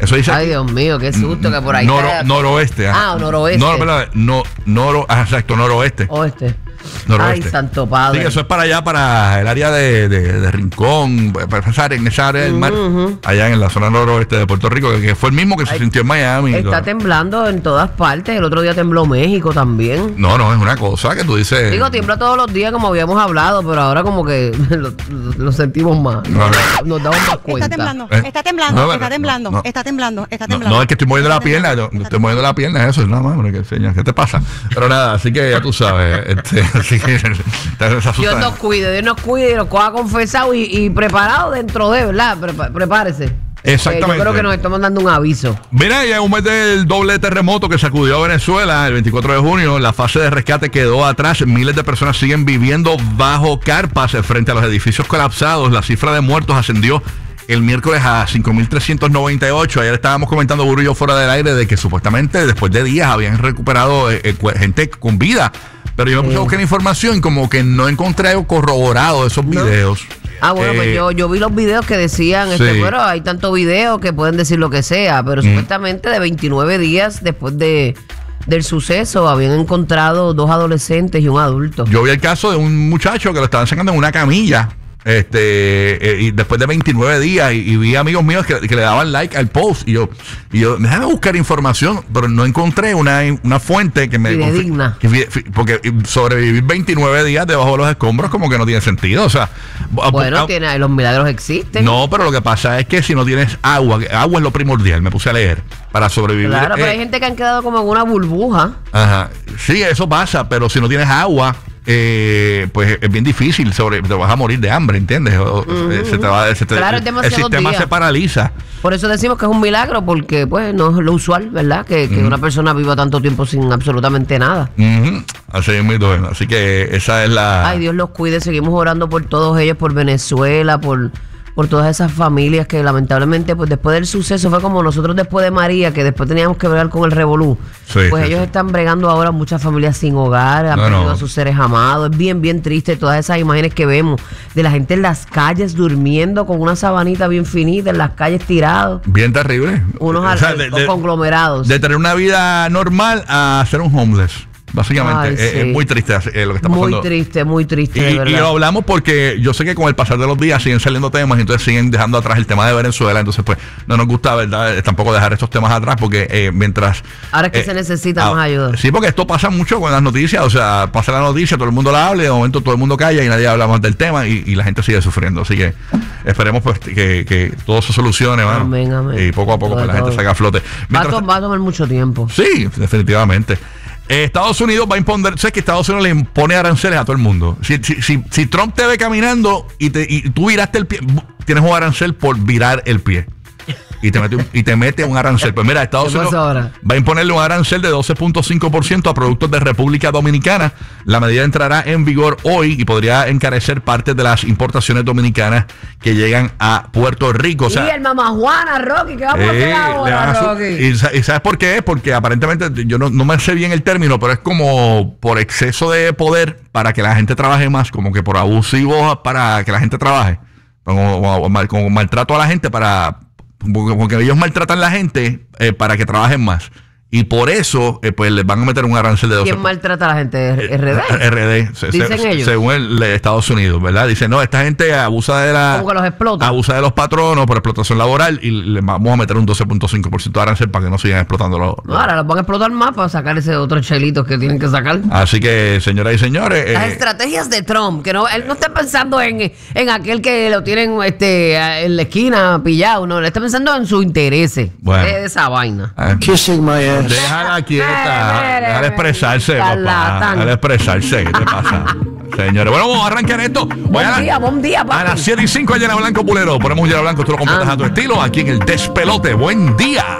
Eso dice. Ay, Dios mío, qué susto que por ahí. Noroeste. Noroeste. Exacto, noroeste. Oeste. Noroeste. Ay, santo padre. Sí, eso es para allá, para el área de Rincón, para pasar en esa área del mar, allá en la zona noroeste de Puerto Rico, que fue el mismo que se sintió en Miami. Está temblando en todas partes. El otro día tembló México también. No, es una cosa que tú dices. Digo, tiembla todos los días como habíamos hablado, pero ahora como que lo sentimos más. Nos damos más cuenta. Está temblando. No, es que estoy moviendo la pierna. Estoy moviendo la pierna, eso es nada más. ¿Qué te pasa? Pero nada, así que ya tú sabes. Así que Dios nos cuide y nos coja confesado y preparado dentro de, ¿verdad? Prepárese. Exactamente. Yo creo que nos estamos dando un aviso. Mira, ya en un mes del doble terremoto que sacudió a Venezuela el 24 de junio, la fase de rescate quedó atrás. Miles de personas siguen viviendo bajo carpas frente a los edificios colapsados. La cifra de muertos ascendió el miércoles a 5.398. Ayer estábamos comentando, Burro y yo, fuera del aire, de que supuestamente después de días habían recuperado gente con vida. Pero yo me puse a buscar información, como que no encontré algo corroborado de esos videos. Bueno, pues yo vi los videos que decían, bueno, hay tantos videos que pueden decir lo que sea, pero supuestamente de 29 días después del suceso habían encontrado 2 adolescentes y un adulto. Yo vi el caso de un muchacho que lo estaban sacando en una camilla. Y después de 29 días y vi amigos míos que le daban like al post y yo déjame buscar información, pero no encontré una fuente que me digna, porque sobrevivir 29 días debajo de los escombros como que no tiene sentido. O sea, bueno, los milagros existen. No, pero lo que pasa es que si no tienes agua es lo primordial, me puse a leer, para sobrevivir. Claro, pero hay gente que han quedado como en una burbuja. Ajá, sí, eso pasa, pero si no tienes agua, pues es bien difícil, te vas a morir de hambre, ¿entiendes? El sistema se paraliza. Por eso decimos que es un milagro, porque pues no es lo usual, ¿verdad? Que una persona viva tanto tiempo sin absolutamente nada. Así que esa es la... Ay, Dios los cuide, seguimos orando por todos ellos, por Venezuela, por todas esas familias que lamentablemente, pues después del suceso, fue como nosotros después de María, que después teníamos que bregar con el revolú. Ellos están bregando ahora, muchas familias sin hogar, han perdido a sus seres amados. Es bien, bien triste todas esas imágenes que vemos de la gente en las calles durmiendo con una sabanita bien finita, en las calles tirados. Bien terrible. Unos conglomerados. De tener una vida normal a ser un homeless. Básicamente, es muy triste lo que está pasando. Muy triste, de verdad. Y lo hablamos porque yo sé que con el pasar de los días siguen saliendo temas y entonces siguen dejando atrás el tema de Venezuela. Entonces, pues, no nos gusta, ¿verdad? Tampoco dejar estos temas atrás porque mientras... Ahora es que se necesita más ayuda. Sí, porque esto pasa mucho con las noticias. O sea, pasa la noticia, todo el mundo la habla y de momento todo el mundo calla y nadie habla más del tema y la gente sigue sufriendo. Así que esperemos pues que todo se solucione, ¿no? Amén. Y poco a poco pues, la gente salga a flote. Va a tomar mucho tiempo. Sí, definitivamente. Estados Unidos va a imponer, sé que Estados Unidos le impone aranceles a todo el mundo. Si Trump te ve caminando y tú viraste el pie, tienes un arancel por virar el pie. Y te mete un arancel. Pues mira, Estados Unidos va a imponerle un arancel de 12.5% a productos de República Dominicana. La medida entrará en vigor hoy y podría encarecer parte de las importaciones dominicanas que llegan a Puerto Rico. O sea, y el mamá Juana, Rocky, ¿qué vamos a hacer ahora, Rocky? ¿Y sabes por qué? Porque aparentemente, yo no me sé bien el término, pero es como por exceso de poder para que la gente trabaje más, como que por abusivo para que la gente trabaje, como maltrato a la gente porque ellos maltratan a la gente para que trabajen más. Y por eso, pues les van a meter un arancel de 12%. ¿Quién maltrata a la gente? ¿RD? RD, dicen ellos. Según el Estados Unidos, ¿verdad? Dicen, no, esta gente abusa de ¿Cómo que los explota? Abusa de los patronos por explotación laboral y les vamos a meter un 12.5% de arancel para que no sigan explotando ahora los van a explotar más para sacar ese otro chelito que tienen que sacar. Así que, señoras y señores... Las estrategias de Trump, que no, él no está pensando en aquel que lo tienen en la esquina pillado, no, él está pensando en sus intereses. Bueno. Esa vaina. Kissing my ass. Déjala quieta, déjala expresarse, papá. Déjala expresarse, ¿qué te pasa? Señores, bueno, vamos a arrancar esto. Buen día, papi. A las 7:05 Llena Blanco Pulero. Ponemos Llena Blanco, tú lo completas a tu estilo aquí en el Despelote. Buen día.